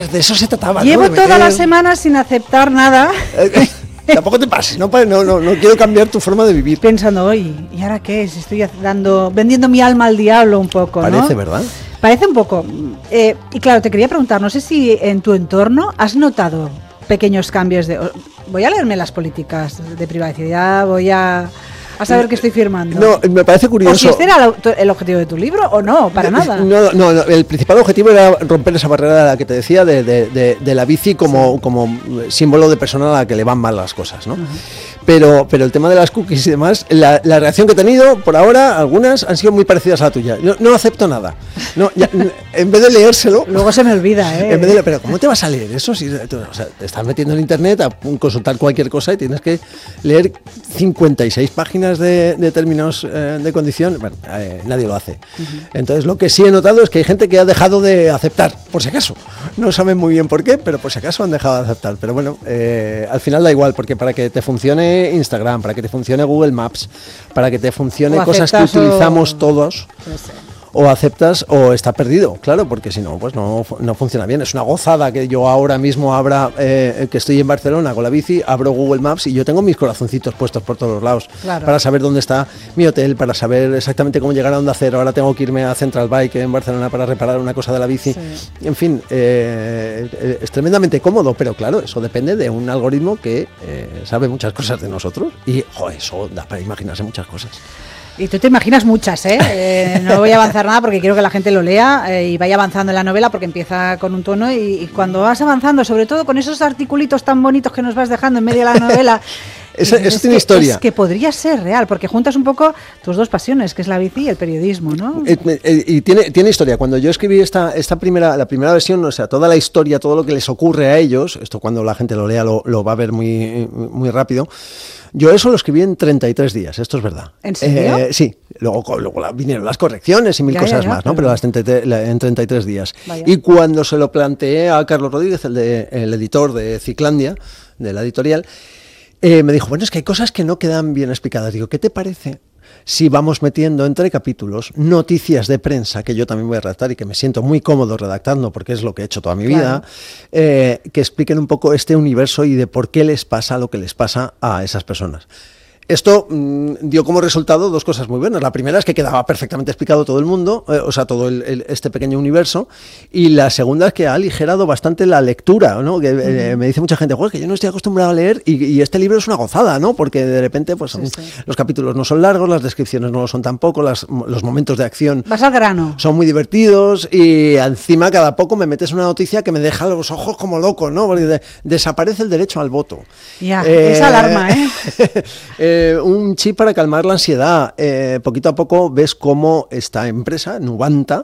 De eso se trataba. Llevo toda la semana sin aceptar nada. Tampoco te pases, no quiero cambiar tu forma de vivir. Pensando, oye, ¿y ahora qué es? Estoy vendiendo mi alma al diablo un poco, ¿no? Parece, ¿verdad? Parece un poco. Y claro, te quería preguntar, no sé si en tu entorno has notado pequeños cambios voy a leerme las políticas de privacidad, voy a saber qué estoy firmando. No, me parece curioso. ¿O si este era el objetivo de tu libro o no? Para nada. No, el principal objetivo era romper esa barrera de la que te decía de la bici como símbolo de persona a la que le van mal las cosas, ¿no? Uh-huh. Pero el tema de las cookies y demás, la reacción que he tenido, por ahora, algunas han sido muy parecidas a la tuya. No acepto nada. En vez de leérselo... Luego se me olvida, ¿eh? Pero ¿cómo te vas a leer eso? Si, te estás metiendo en internet a consultar cualquier cosa y tienes que leer 56 páginas de términos de condición. Bueno, nadie lo hace. Uh-huh. Entonces, lo que sí he notado es que hay gente que ha dejado de aceptar, por si acaso. No saben muy bien por qué, pero por si acaso han dejado de aceptar. Pero bueno, al final da igual, porque para que te funcione Instagram, para que te funcione Google Maps, para que te funcione cosas que utilizamos todos, o aceptas o está perdido, claro, porque si no, pues no funciona bien. Es una gozada que yo ahora mismo que estoy en Barcelona con la bici, abro Google Maps y yo tengo mis corazoncitos puestos por todos los lados, claro, para saber dónde está mi hotel, para saber exactamente cómo llegar a Onda Cero. Ahora tengo que irme a Central Bike en Barcelona para reparar una cosa de la bici. Sí. En fin, es tremendamente cómodo, pero claro, eso depende de un algoritmo que sabe muchas cosas de nosotros y eso da para imaginarse muchas cosas. Y tú te imaginas muchas, ¿eh? No voy a avanzar nada porque quiero que la gente lo lea y vaya avanzando en la novela, porque empieza con un tono y cuando vas avanzando, sobre todo con esos articulitos tan bonitos que nos vas dejando en medio de la novela... Eso tiene historia. Es que podría ser real, porque juntas un poco tus dos pasiones, que es la bici y el periodismo, ¿no? Y tiene historia. Cuando yo escribí la primera versión, o sea, toda la historia, todo lo que les ocurre a ellos, esto cuando la gente lo lea lo va a ver muy, muy rápido. Yo eso lo escribí en 33 días, esto es verdad. ¿En serio? Sí, luego vinieron las correcciones y mil cosas más, ¿no? Pero en 33 días. Vaya. Y cuando se lo planteé a Carlos Rodríguez, el editor de Ciclandia, de la editorial, me dijo, bueno, es que hay cosas que no quedan bien explicadas. Digo, ¿qué te parece si vamos metiendo entre capítulos noticias de prensa, que yo también voy a redactar y que me siento muy cómodo redactando porque es lo que he hecho toda mi vida, que expliquen un poco este universo y de por qué les pasa lo que les pasa a esas personas? Esto dio como resultado dos cosas muy buenas. La primera es que quedaba perfectamente explicado todo el mundo, todo este pequeño universo, y la segunda es que ha aligerado bastante la lectura, ¿no? Que me dice mucha gente, que yo no estoy acostumbrado a leer y este libro es una gozada, ¿no? Porque de repente pues los capítulos no son largos, las descripciones no lo son tampoco, los momentos de acción vas al grano, son muy divertidos y encima cada poco me metes una noticia que me deja los ojos como loco, ¿no? Porque desaparece el derecho al voto. Ya, esa alarma, ¿eh? Un chip para calmar la ansiedad. Poquito a poco ves cómo esta empresa, Nuvanta,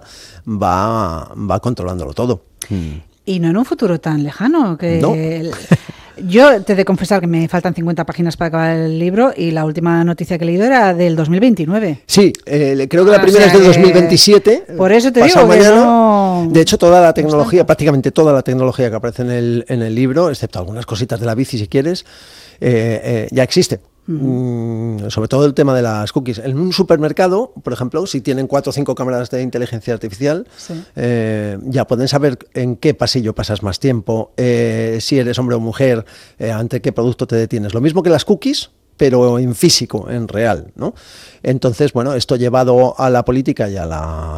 va controlándolo todo. Y no en un futuro tan lejano. Que no. Yo te he de confesar que me faltan 50 páginas para acabar el libro y la última noticia que he leído era del 2029. Sí, creo que la primera es del 2027. Por eso te digo que no... De hecho, toda la tecnología, prácticamente toda la tecnología que aparece en el libro, excepto algunas cositas de la bici si quieres, ya existe. Sobre todo el tema de las cookies. En un supermercado, por ejemplo, si tienen 4 o 5 cámaras de inteligencia artificial, ya pueden saber en qué pasillo pasas más tiempo, si eres hombre o mujer, ante qué producto te detienes. Lo mismo que las cookies, pero en físico, en real, ¿no? Entonces, bueno, esto llevado a la política y a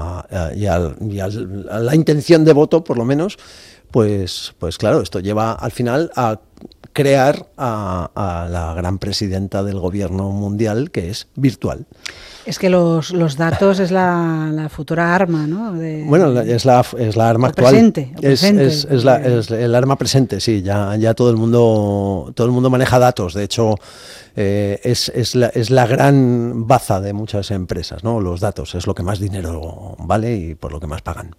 la intención de voto, por lo menos, pues claro, esto lleva al final a crear a la gran presidenta del gobierno mundial, que es virtual. Es que los datos es la futura arma, ¿no? Bueno, es la arma actual. Presente, es el arma presente, sí. Ya todo el mundo maneja datos. De hecho, es la gran baza de muchas empresas, ¿no? Los datos es lo que más dinero vale y por lo que más pagan.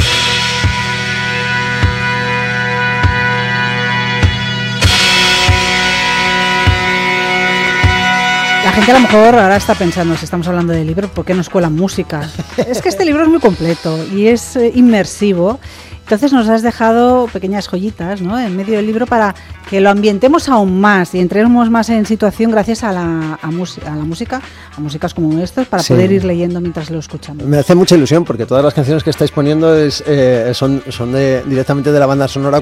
La gente a lo mejor ahora está pensando, si estamos hablando de libros, ¿por qué nos cuelan música? Es que este libro es muy completo y es inmersivo. Entonces nos has dejado pequeñas joyitas, ¿no?, en medio del libro para que lo ambientemos aún más y entremos más en situación gracias a la música, a músicas como estas, para poder ir leyendo mientras lo escuchamos. Me hace mucha ilusión porque todas las canciones que estáis poniendo son directamente de la banda sonora